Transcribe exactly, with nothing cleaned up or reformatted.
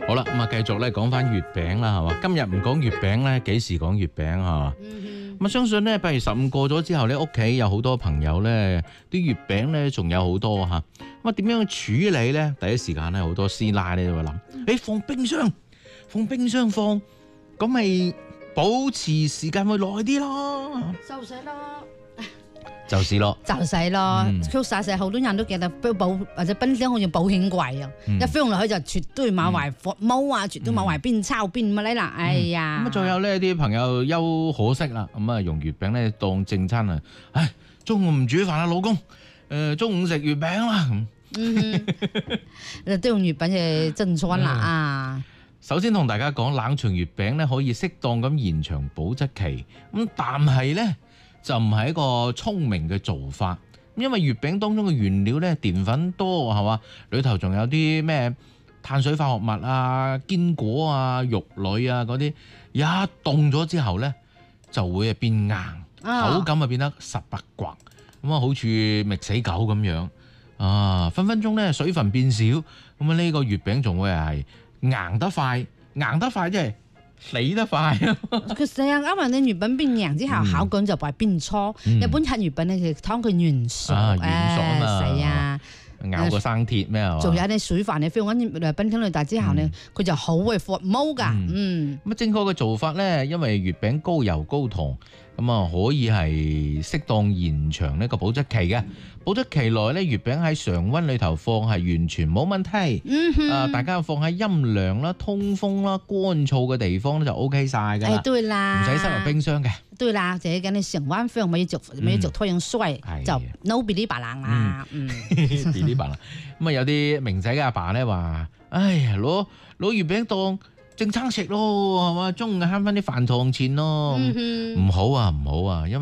好啦，咁啊繼續咧講翻月餅啦，係嘛？今日唔講月餅咧，幾時講月餅係嘛？咁啊相信咧八月十五過咗之後咧，屋企有好多朋友咧，啲月餅咧仲有好多嚇。咁啊點樣去處理咧？第一時間咧好多師奶咧都會諗，誒放冰箱，放冰箱放，咁咪保持時間會耐啲咯。 就死咯。 就是咯， 就係咯，確實係好多人都覺得保或者冰箱好似保險櫃啊， 嗯、 一放落去就絕對買壞發毛啊，絕對買壞邊抄邊乜啦，哎呀！ 咁啊，仲有呢啲朋友休可惜啦，咁啊用月餅咧當正餐啊，唉，中午唔煮飯啊，老公，誒、呃、中午食月餅啦， 嗯哼，都用月餅嘅正餐啦啊！ 首先同大家講，冷藏月餅咧可以適當咁延長保質期，咁但係咧。就唔係一個聰明嘅做法，因為月餅當中嘅原料咧澱粉多係嘛，裏頭仲有啲咩碳水化合物啊、堅果啊、肉類啊嗰啲，一凍咗之後咧就會係變硬，啊、口感啊變得實不滑，咁啊好似覓死狗咁樣啊，分分鐘咧水分變少，咁啊呢個月餅仲會係硬得快，硬得快即係。死得快啊！ 佢成日啱啱啲月餅變硬之後，口感就會變粗。一般黑月餅咧，佢湯佢軟爽， 軟爽啊， 係啊， 咬個生鐵咩啊？ 仲有啲水飯，你放緊誒冰箱裏大之後咧，佢就好會發毛噶。嗯， 咁啊正確嘅做法咧，因為月餅高油高糖，咁啊可以係適當延長呢個保質期嘅。保質期內咧，月餅喺常溫裏頭放係完全冇問題。嗯哼，啊大家放喺陰涼啦、通風啦、乾燥嘅地方咧就 O K 晒㗎啦。 誒對啦， 唔使塞入冰箱嘅。 對啦，就係咁你常溫放咪要逐咪要逐拖樣衰，就 no 嗶哩吧冷啦。嗯， 嗶哩吧冷。咁啊有啲明仔嘅阿爸咧話：唉呀，攞攞月餅當正餐食咯，係嘛？中午慳翻啲飯堂錢咯。唔好啊，唔好啊，因